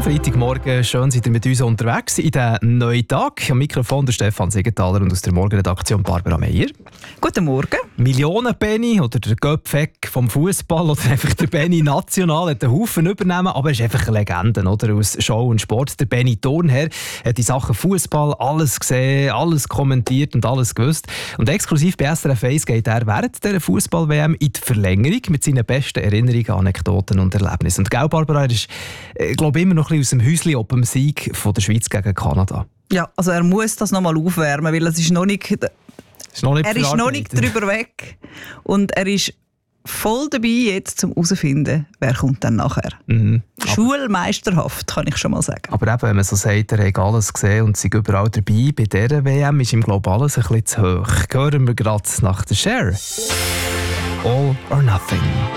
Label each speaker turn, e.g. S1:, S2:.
S1: Freitagmorgen, schön seid ihr mit uns unterwegs in diesen neuen Tag. Am Mikrofon der Stefan Siegenthaler und aus der Morgenredaktion Barbara Meier.
S2: Guten Morgen.
S1: Millionen-Benny oder der Göpfeck vom Fußball oder einfach der Benny National hat einen Haufen übernehmen, aber er ist einfach eine Legende, oder? Aus Show und Sport. Der Benny Thurnherr hat in Sachen Fußball alles gesehen, alles kommentiert und alles gewusst. Und exklusiv bei SRF 1 geht er während dieser Fußball-WM in die Verlängerung mit seinen besten Erinnerungen, Anekdoten und Erlebnissen. Und gell, Barbara, er ist, glaube immer noch ein bisschen aus dem Häuschen ob dem Sieg von der Schweiz gegen Kanada.
S2: Ja, also er muss das noch mal aufwärmen, weil es ist noch nicht... Er ist noch nicht drüber weg und er ist voll dabei, jetzt um herauszufinden, wer kommt dann nachher. Schulmeisterhaft, kann ich schon mal sagen. Aber
S1: eben, wenn man so sagt, er hat alles gesehen und ist überall dabei, bei dieser WM ist ihm, glaube ich, alles ein bisschen zu hoch. Hören wir gerade nach der Cher. All or Nothing.